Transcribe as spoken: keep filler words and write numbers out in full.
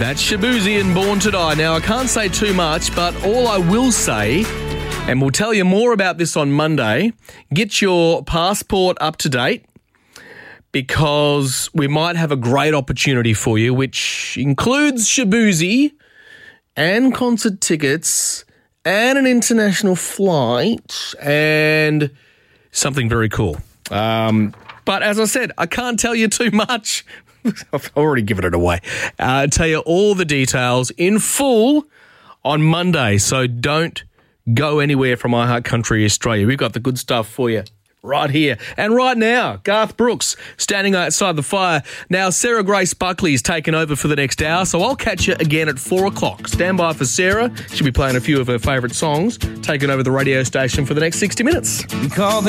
That's Shaboozey and Born to Die. Now, I can't say too much, but all I will say, and we'll tell you more about this on Monday, get your passport up to date because we might have a great opportunity for you, which includes Shaboozey and concert tickets and an international flight and something very cool. Um, but as I said, I can't tell you too much. I've already given it away. Uh, tell you all the details in full on Monday. So don't go anywhere from iHeartCountry Australia. We've got the good stuff for you right here. And right now, Garth Brooks standing outside the fire. Now, Sarah Grace Buckley's taken over for the next hour, so I'll catch you again at four o'clock. Stand by for Sarah. She'll be playing a few of her favourite songs, taking over the radio station for the next sixty minutes. You call them